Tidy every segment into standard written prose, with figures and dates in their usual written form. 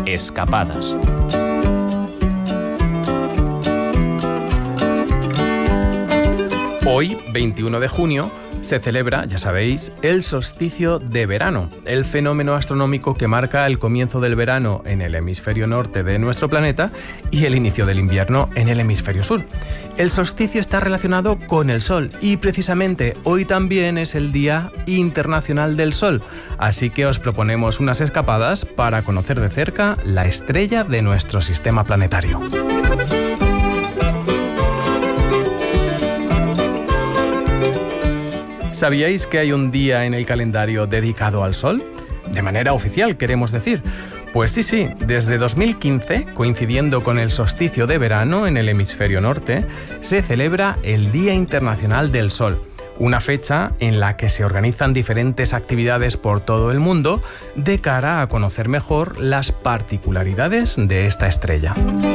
Escapadas. Hoy, 21 de junio, se celebra, ya sabéis, el solsticio de verano, el fenómeno astronómico que marca el comienzo del verano en el hemisferio norte de nuestro planeta y el inicio del invierno en el hemisferio sur. El solsticio está relacionado con el Sol y precisamente hoy también es el Día Internacional del Sol, así que os proponemos unas escapadas para conocer de cerca la estrella de nuestro sistema planetario. ¿Sabíais que hay un día en el calendario dedicado al Sol? De manera oficial, queremos decir. Pues sí, desde 2015, coincidiendo con el solsticio de verano en el hemisferio norte, se celebra el Día Internacional del Sol, una fecha en la que se organizan diferentes actividades por todo el mundo de cara a conocer mejor las particularidades de esta estrella.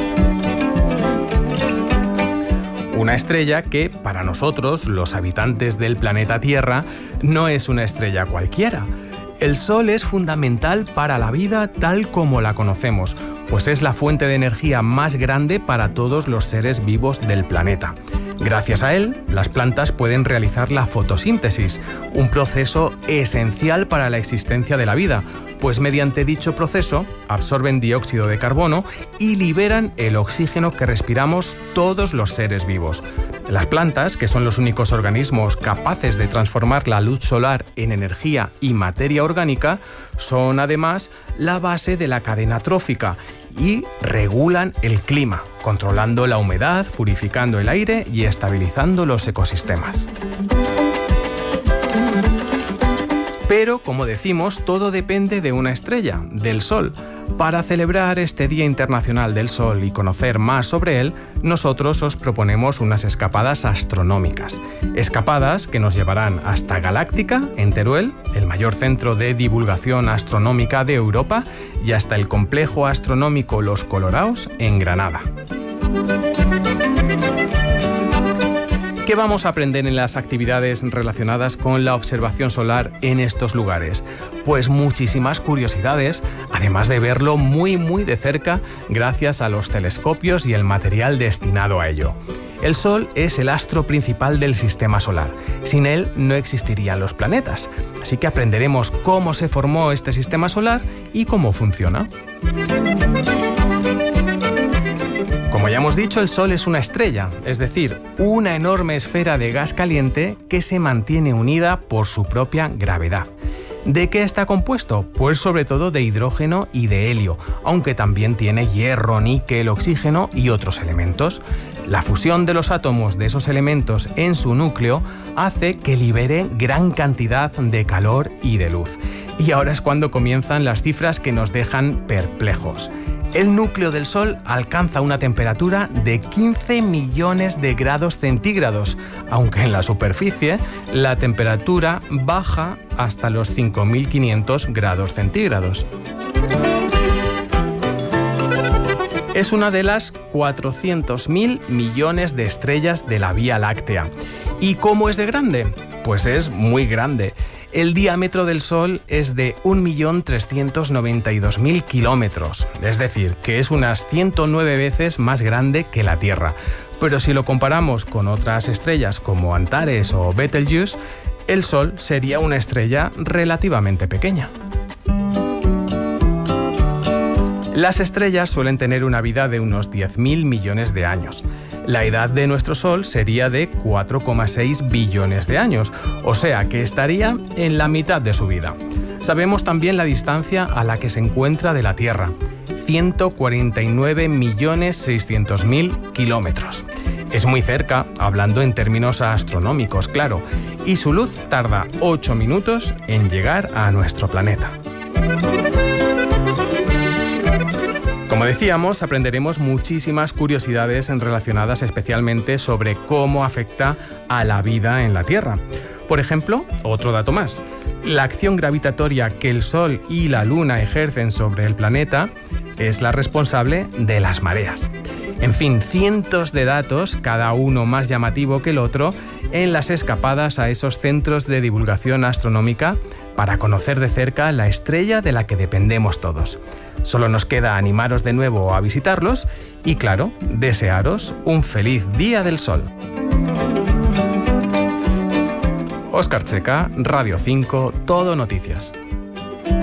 Una estrella que, para nosotros, los habitantes del planeta Tierra, no es una estrella cualquiera. El Sol es fundamental para la vida tal como la conocemos, pues es la fuente de energía más grande para todos los seres vivos del planeta. Gracias a él, las plantas pueden realizar la fotosíntesis, un proceso esencial para la existencia de la vida, pues mediante dicho proceso absorben dióxido de carbono y liberan el oxígeno que respiramos todos los seres vivos. Las plantas, que son los únicos organismos capaces de transformar la luz solar en energía y materia orgánica, son además la base de la cadena trófica y regulan el clima, controlando la humedad, purificando el aire y estabilizando los ecosistemas. Pero, como decimos, todo depende de una estrella, del Sol. Para celebrar este Día Internacional del Sol y conocer más sobre él, nosotros os proponemos unas escapadas astronómicas. Escapadas que nos llevarán hasta Galáctica, en Teruel, el mayor centro de divulgación astronómica de Europa, y hasta el complejo astronómico Los Coloraos, en Granada. ¿Qué vamos a aprender en las actividades relacionadas con la observación solar en estos lugares? Pues muchísimas curiosidades, además de verlo muy de cerca gracias a los telescopios y el material destinado a ello. El Sol es el astro principal del sistema solar. Sin él no existirían los planetas. Así que aprenderemos cómo se formó este sistema solar y cómo funciona. Como ya hemos dicho, el Sol es una estrella, es decir, una enorme esfera de gas caliente que se mantiene unida por su propia gravedad. ¿De qué está compuesto? Pues sobre todo de hidrógeno y de helio, aunque también tiene hierro, níquel, oxígeno y otros elementos. La fusión de los átomos de esos elementos en su núcleo hace que libere gran cantidad de calor y de luz. Y ahora es cuando comienzan las cifras que nos dejan perplejos. El núcleo del Sol alcanza una temperatura de 15 millones de grados centígrados, aunque en la superficie la temperatura baja hasta los 5.500 grados centígrados. Es una de las 400.000 millones de estrellas de la Vía Láctea. ¿Y cómo es de grande? Pues es muy grande. El diámetro del Sol es de 1.392.000 kilómetros, es decir, que es unas 109 veces más grande que la Tierra. Pero si lo comparamos con otras estrellas como Antares o Betelgeuse, el Sol sería una estrella relativamente pequeña. Las estrellas suelen tener una vida de unos 10.000 millones de años. La edad de nuestro Sol sería de 4,6 billones de años, o sea que estaría en la mitad de su vida. Sabemos también la distancia a la que se encuentra de la Tierra, 149.600.000 kilómetros. Es muy cerca, hablando en términos astronómicos, claro, y su luz tarda 8 minutos en llegar a nuestro planeta. Como decíamos, aprenderemos muchísimas curiosidades relacionadas especialmente sobre cómo afecta a la vida en la Tierra. Por ejemplo, otro dato más. La acción gravitatoria que el Sol y la Luna ejercen sobre el planeta es la responsable de las mareas. En fin, cientos de datos, cada uno más llamativo que el otro, en las escapadas a esos centros de divulgación astronómica para conocer de cerca la estrella de la que dependemos todos. Solo nos queda animaros de nuevo a visitarlos y, claro, desearos un feliz Día del Sol. Óscar Checa, Radio 5, Todo Noticias.